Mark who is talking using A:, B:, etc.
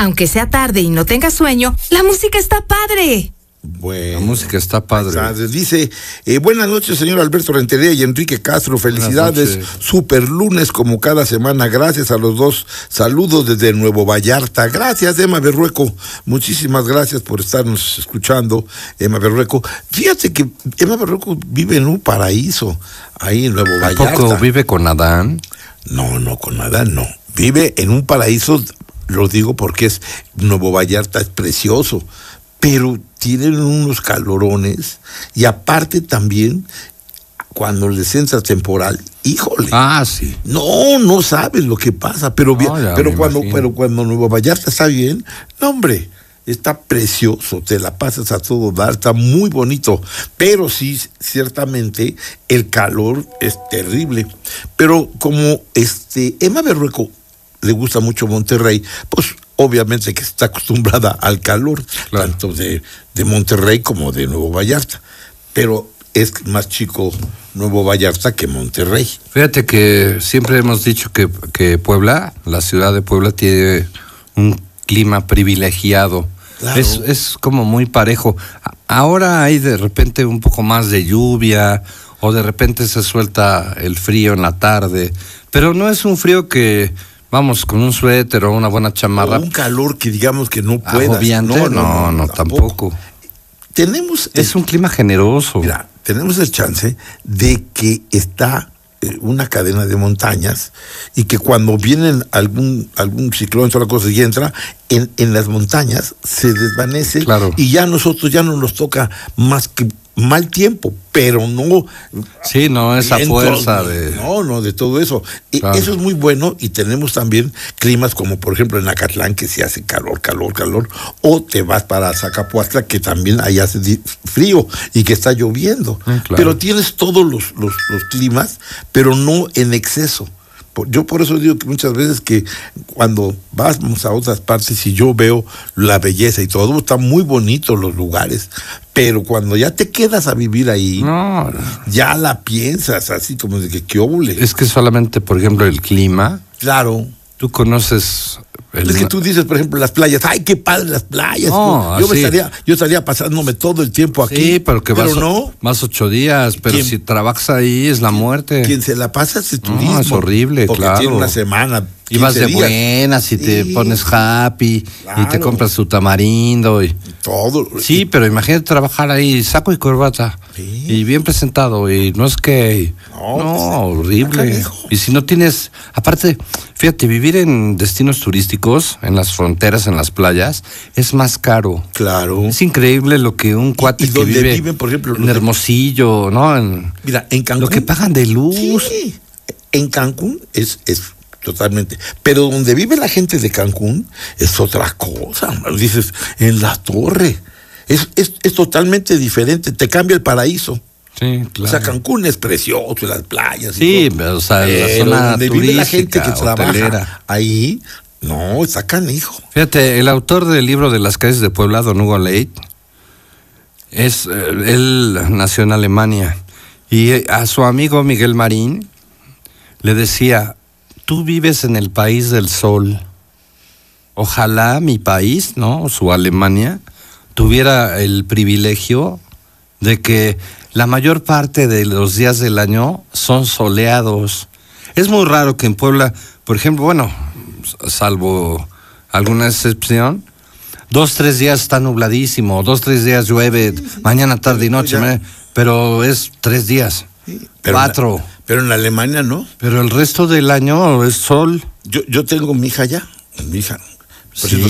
A: Aunque sea tarde y no tengas sueño, la música está padre.
B: Bueno,
C: la música está padre.
B: Dice, buenas noches, señor Alberto Rentería y Enrique Castro. Felicidades, super lunes como cada semana. Gracias a los dos. Saludos desde Nuevo Vallarta. Gracias, Emma Berrueco. Muchísimas gracias por estarnos escuchando, Emma Berrueco. Fíjate que Emma Berrueco vive en un paraíso ahí en Nuevo Vallarta.
C: ¿Tampoco vive con Adán?
B: No, con Adán no. Vive en un paraíso, lo digo porque Nuevo Vallarta es precioso, pero tienen unos calorones y aparte también cuando les entra temporal, híjole.
C: Ah, sí.
B: No sabes lo que pasa, pero cuando Nueva Vallarta está bien, no, hombre, está precioso, te la pasas a todo dar, está muy bonito, pero sí, ciertamente el calor es terrible. Pero como Emma Berrueco le gusta mucho Monterrey, pues obviamente que está acostumbrada al calor, claro, tanto de Monterrey como de Nuevo Vallarta, pero es más chico Nuevo Vallarta que Monterrey.
C: Fíjate que siempre hemos dicho que Puebla, la ciudad de Puebla, tiene un clima privilegiado. Claro. Es como muy parejo. Ahora hay de repente un poco más de lluvia o de repente se suelta el frío en la tarde, pero no es un frío que vamos con un suéter o una buena chamarra.
B: O un calor que digamos que no puedas.
C: Agobiante. No, tampoco. Es un clima generoso.
B: Mira, tenemos el chance de que está una cadena de montañas y que cuando vienen algún ciclón, toda la cosa y entra en las montañas se desvanece, claro, y ya nosotros ya no nos toca más que mal tiempo, pero no.
C: Sí, no, esa fuerza de.
B: No, de todo eso. Claro. Eso es muy bueno y tenemos también climas como por ejemplo en Acatlán que se hace calor, o te vas para Zacapuaxtla que también ahí hace frío y que está lloviendo. Claro. Pero tienes todos los climas, pero no en exceso. Yo por eso digo que muchas veces que cuando vamos a otras partes y yo veo la belleza y todo, están muy bonitos los lugares, pero cuando ya te quedas a vivir ahí, ya la piensas así como de que qué óvole.
C: Es que solamente, por ejemplo, el clima.
B: Claro.
C: Tú conoces.
B: Es que tú dices, por ejemplo, las playas. ¡Ay, qué padre las playas!
C: No,
B: yo estaría pasándome todo el tiempo aquí.
C: Sí, pero vas 8 días, pero si trabajas ahí es la muerte.
B: Quien se la pasa es turismo.
C: No, es horrible,
B: porque
C: claro.
B: Tiene una semana.
C: Y vas de buenas y te pones happy, claro, y te compras tu tamarindo y
B: todo.
C: Sí, pero imagínate trabajar ahí, saco y corbata, sí, y bien presentado, y no es que horrible. Y si no tienes, aparte, fíjate, vivir en destinos turísticos, en las fronteras, en las playas, es más caro.
B: Claro.
C: Es increíble lo que un cuate que vive
B: por ejemplo,
C: en Hermosillo, ¿no?
B: Mira, en Cancún.
C: Lo que pagan de luz.
B: Sí. En Cancún es totalmente. Pero donde vive la gente de Cancún es otra cosa. Dices, en la torre. Es totalmente diferente. Te cambia el paraíso.
C: Sí, claro.
B: O sea, Cancún es precioso, las playas.
C: Sí, pero, o sea, la zona
B: donde vive la gente que trabaja ahí, no, está canijo.
C: Fíjate, el autor del libro de las calles de Puebla, don Hugo Leit, él nació en Alemania. Y a su amigo Miguel Marín le decía: tú vives en el país del sol. Ojalá mi país, ¿no? Su Alemania, tuviera el privilegio de que la mayor parte de los días del año son soleados. Es muy raro que en Puebla, por ejemplo, bueno, salvo alguna excepción, 2-3 días está nubladísimo, 2-3 días llueve, mañana, tarde y noche, pero es 3 días, 4.
B: Pero en Alemania no.
C: Pero el resto del año es sol.
B: Yo tengo mi hija allá, mi hija.
C: Sí,